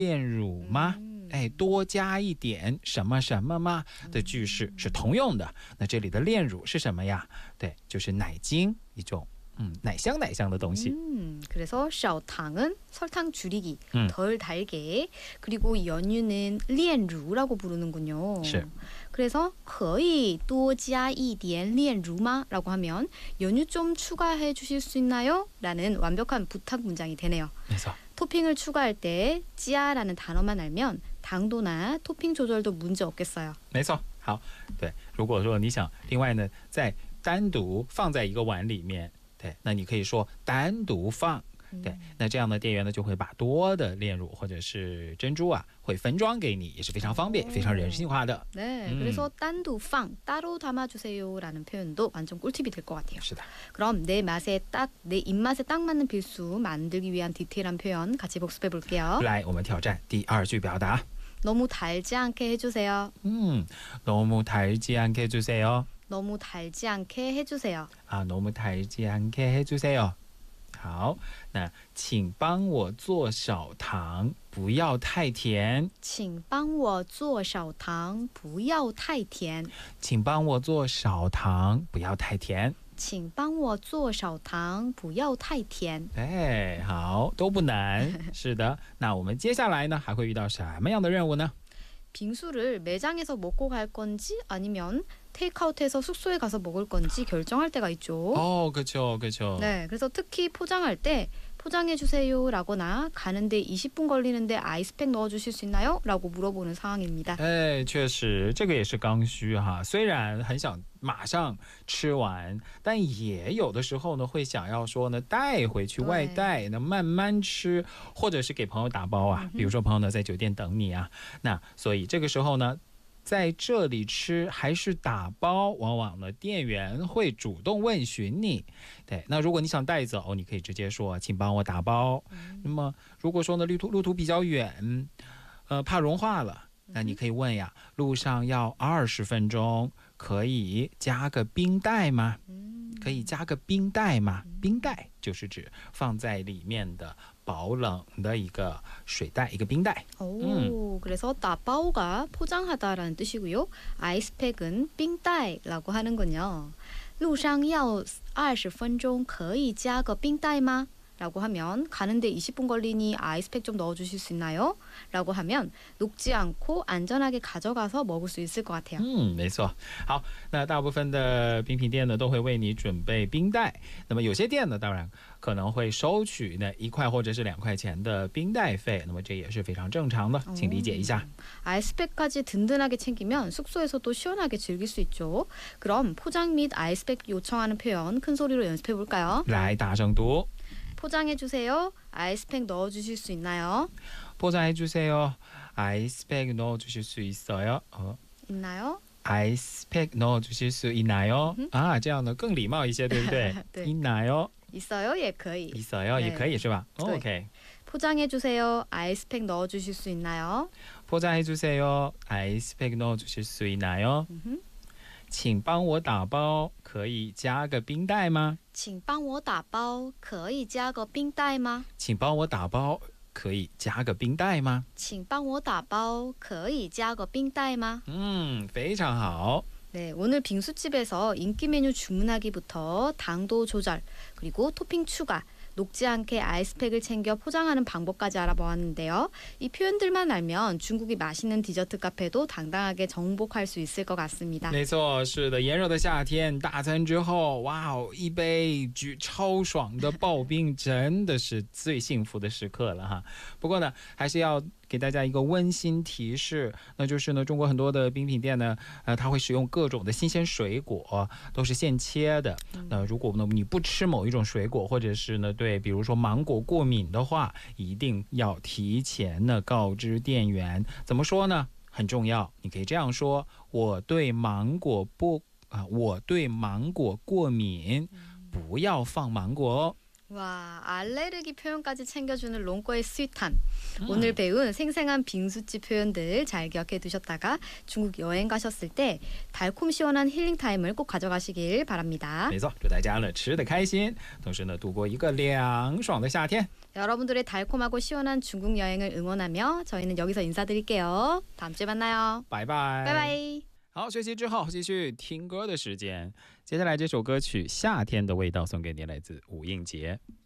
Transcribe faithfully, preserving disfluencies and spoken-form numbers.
炼乳吗？哎，多加一点什么什么吗？的句式是同用的。那这里的炼乳是什么呀？对，就是奶精，一种음,奶香奶香的东西. 음, 그래서 샤오탕은 설탕 줄이기, 음. 덜 달게. 그리고 연유는 炼乳라고 부르는군요. 是. 그래서 可以多加一点炼乳吗? 라고 하면 연유 좀 추가해 주실 수 있나요? 라는 완벽한 부탁 문장이 되네요. 그래서 토핑을 추가할 때 찌아라는 단어만 알면 당도나 토핑 조절도 문제 없겠어요. 没错，好，对，如果说你想另外呢再单独放在一个碗里面，对，那你可以说单独放，对，那这样呢店员呢就会把多的炼乳或者是珍珠啊会分装给你，也是非常方便，非常人性化的。 네, 음. 그래서 딴두팡 따로 담아주세요라는 표현도 완전 꿀팁이 될 것 같아요. 是的。 그럼 내 맛에 딱, 내 입맛에 딱 맞는 필수 만들기 위한 디테일한 표현 같이 복습해 볼게요. 来，我们挑战第二句表达。 너무 달지 않게 해주세요. 음, 너무 달지 않게 해주세요. 너무 달지 않게 해주세요. 아, 너무 달지 않게 해주세요. 好，那请帮我做少糖，不要太甜。 请帮我做少糖，不要太甜。 请帮我做少糖，不要太甜。 请帮我做少糖，不要太甜。 哎，好，都不难。是的，那我们接下来呢，还会遇到什么样的任务呢？ 빙수를 매장에서 먹고 갈 건지 아니면 테이크아웃해서 숙소에 가서 먹을 건지 결정할 때가 있죠. 어, 그렇죠, 그렇죠. 네, 그래서 특히 포장할 때 포장해 주세요라거나 가는데 이십 분 걸리는데 아이스팩 넣어 주실 수 있나요? 라고 물어보는 상황입니다. 哎，确实，这个也是刚需哈。虽然很想马上吃完，但也有的时候呢，会想要说呢带回去外带，那慢慢吃，或者是给朋友打包啊。比如说朋友呢在酒店等你啊，那所以这个时候呢。 在这里吃还是打包，往往呢店员会主动问询你。对，那如果你想带走，你可以直接说，请帮我打包。那么如果说呢路途路途比较远，呃怕融化了，那你可以问呀，路上要二十分钟，可以加个冰袋吗？ 可以加个冰袋吗？冰袋就是指放在里面的保冷的一个水袋，一个冰袋。 오, 그래서 따바오가 포장하다라는 뜻이고요. 아이스팩은 빙袋라고 하는군요. 路上要二十分钟可以加个冰袋吗? 라고 하면 가는데 이십 분 걸리니 아이스팩 좀 넣어주실 수 있나요? 라고 하면 녹지 않고 안전하게 가져가서 먹을 수 있을 것 같아요. 嗯，没错。好，那大部分的冰品店呢都会为你准备冰袋。那么有些店呢，当然可能会收取那一块或者是两块钱的冰袋费。那么这也是非常正常的，请理解一下。 아이스팩까지 든든하게 챙기면 숙소에서도 시원하게 즐길 수 있죠. 그럼 포장 및 아이스팩 요청하는 표현 큰 소리로 연습해 볼까요? 来，大声读。 포장해 주세요. 아이스팩 넣어 주실 수 있나요? 포장해 주세요. 아이스팩 넣어 주실 수 있어요? 어. 있나요? 아이스팩 넣어 주실 수 있나요? 아, 这样呢更礼貌一些，对不对？ 네. 있나요? 있어요, 예, 可以. 있어요, 네. 也可以是吧？ 对. OK. 포장해 주세요. 아이스팩 넣어 주실 수 있나요? 포장해 주세요. 아이스팩 넣어 주실 수 있나요? 请帮我打包，可以加个冰袋吗？ 请帮我打包，可以加个冰袋吗？ 请帮我打包，可以加个冰袋吗？ 请帮我打包，可以加个冰袋吗？ 음, 非常好。 네, 오늘 빙수집에서 인기 메뉴 주문하기부터 당도 조절, 그리고 토핑 추가, 녹지 않게 아이스팩을 챙겨 포장하는 방법까지 알아보았는데요. 이 표현들만 알면 중국이 맛있는 디저트 카페도 당당하게 정복할 수 있을 것 같습니다. 没错，是的，炎热的夏天，大餐之后，哇哦，一杯巨超爽的刨冰，真的是最幸福的时刻了哈。不过呢，还是要 给大家一个温馨提示，那就是呢，中国很多的冰品店呢，呃，它会使用各种的新鲜水果，都是现切的。那如果呢你不吃某一种水果，或者是呢对，比如说芒果过敏的话，一定要提前呢告知店员。怎么说呢？很重要，你可以这样说：我对芒果不啊，我对芒果过敏，不要放芒果哦。 와, 알레르기 표현까지 챙겨주는 롱꼬의 스윗함. 음. 오늘 배운 생생한 빙수집 표현들 잘 기억해 두셨다가 중국 여행 가셨을 때 달콤 시원한 힐링 타임을 꼭 가져가시길 바랍니다. 没错，祝大家呢吃得开心，同时呢度过一个凉爽的夏天。 여러분들의 달콤하고 시원한 중국 여행을 응원하며 저희는 여기서 인사드릴게요. 다음 주에 만나요. 拜拜， 拜拜。 好，学习之后继续听歌的时间。接下来这首歌曲《夏天的味道》送给你，来自吴映洁。